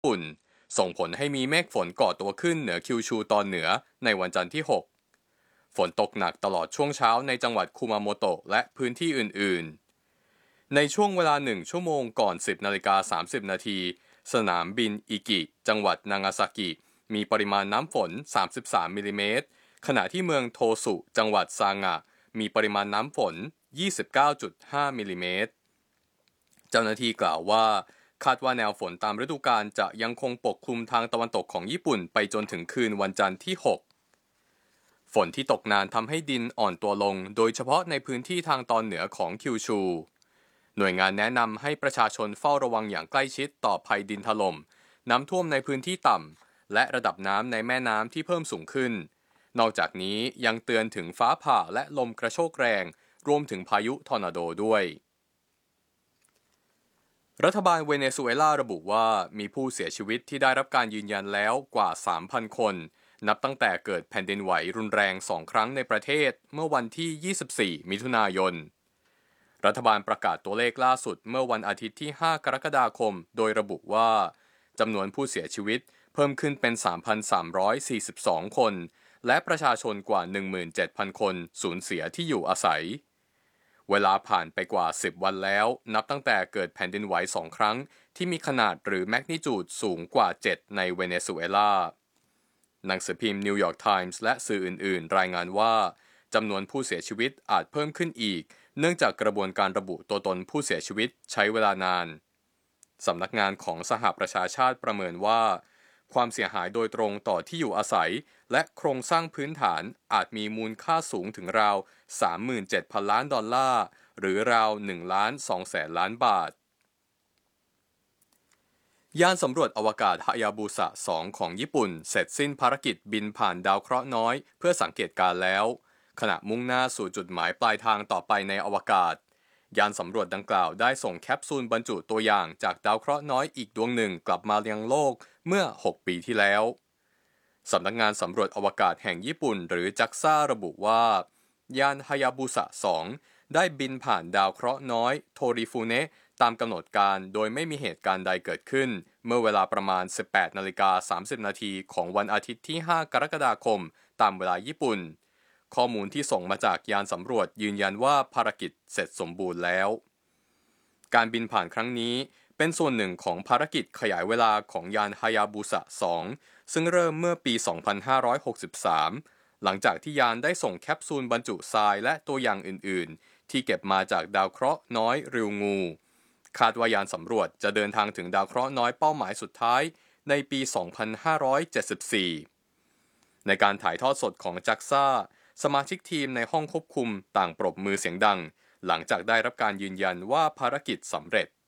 ปุ่นส่งผลให้มีเมฆฝนก่อตัวขึ้นเหนือคิวชูตอนเหนือในวันจันทร์ที่ 6 ฝนตกหนักตลอดช่วงเช้าในจังหวัดคุมาโมโตะและพื้นที่อื่นๆในช่วงเวลา1ชั่วโมงก่อน 10:30 นาทีสนามบินอิกิจังหวัดนางาซากิมีปริมาณน้ำฝน33มิลลิเมตรขณะที่เมืองโทสุจังหวัดซางะมีปริมาณน้ำฝน29.5มิลลิเมตรเจ้าหน้าที่กล่าวว่าคาดว่าแนวฝนตามฤดูกาลจะยังคงปกคลุมทางตะวันตกของญี่ปุ่นไปจนถึงคืนวันจันทร์ที่ 6 ฝนที่ตกนานทำให้ดินอ่อนตัวลงโดยเฉพาะในพื้นที่ทางตอนเหนือของคิวชูหน่วยงานแนะนำให้ประชาชนเฝ้าระวังอย่างใกล้ชิดต่อภัยดินถล่มน้ำท่วมในพื้นที่ต่ำและระดับน้ำในแม่น้ำที่เพิ่มสูงขึ้นนอกจากนี้ยังเตือนถึงฟ้าผ่าและลมกระโชกแรงรวมถึงพายุทอร์นาโดด้วยรัฐบาลเวเนซุเอลาระบุว่ามีผู้เสียชีวิตที่ได้รับการยืนยันแล้วกว่า 3,000 คนนับตั้งแต่เกิดแผ่นดินไหวรุนแรง2 ครั้งในประเทศเมื่อวันที่ 24 มิถุนายนรัฐบาลประกาศตัวเลขล่าสุดเมื่อวันอาทิตย์ที่ 5 กรกฎาคมโดยระบุว่าจำนวนผู้เสียชีวิตเพิ่มขึ้นเป็น 3,342 คนและประชาชนกว่า 17,000 คนสูญเสียที่อยู่อาศัยเวลาผ่านไปกว่า10วันแล้วนับตั้งแต่เกิดแผ่นดินไหว2 ครั้งที่มีขนาดหรือแมกนิจูดสูงกว่า7ในเวเนซุเอลาหนังสือพิมพ์นิวยอร์กไทมส์และสื่ออื่นๆรายงานว่าจำนวนผู้เสียชีวิตอาจเพิ่มขึ้นอีกเนื่องจากกระบวนการระบุตัวตนผู้เสียชีวิตใช้เวลานานสำนักงานของสหประชาชาติประเมินว่าความเสียหายโดยตรงต่อที่อยู่อาศัยและโครงสร้างพื้นฐานอาจมีมูลค่าสูงถึงราว 37,000 ล้านดอลลาร์หรือราว 1.2 ล้านบาทยานสำรวจอวกาศฮายาบุสะ 2 ของญี่ปุ่นเสร็จสิ้นภารกิจบินผ่านดาวเคราะห์น้อยเพื่อสังเกตการณ์แล้วขณะมุ่งหน้าสู่จุดหมายปลายทางต่อไปในอวกาศยานสำรวจดังกล่าวได้ส่งแคปซูลบรรจุตัวอย่างจากดาวเคราะห์น้อยอีกดวงหนึ่งกลับมายังโลกเมื่อ 6 ปีที่แล้วสำนักงานสำรวจอวกาศแห่งญี่ปุ่นหรือจักซ่าระบุว่ายานฮายาบุสะ 2 ได้บินผ่านดาวเคราะห์น้อยโทริฟูเนะตามกำหนดการโดยไม่มีเหตุการณ์ใดเกิดขึ้นเมื่อเวลาประมาณ 18:30 นาทีของวันอาทิตย์ที่ 5 กรกฎาคมตามเวลาญี่ปุ่นข้อมูลที่ส่งมาจากยานสำรวจยืนยันว่าภารกิจเสร็จสมบูรณ์แล้วการบินผ่านครั้งนี้เป็นส่วนหนึ่งของภารกิจขยายเวลาของยานฮายาบุสะ 2 ซึ่งเริ่มเมื่อปี 2563 หลังจากที่ยานได้ส่งแคปซูลบรรจุทรายและตัวอย่างอื่นๆที่เก็บมาจากดาวเคราะห์น้อยริวงูคาดว่ายานสำรวจจะเดินทางถึงดาวเคราะห์น้อยเป้าหมายสุดท้ายในปี 2574 ในการถ่ายทอดสดของจักซ่าสมาชิกทีมในห้องควบคุมต่างปรบมือเสียงดังหลังจากได้รับการยืนยันว่าภารกิจสำเร็จ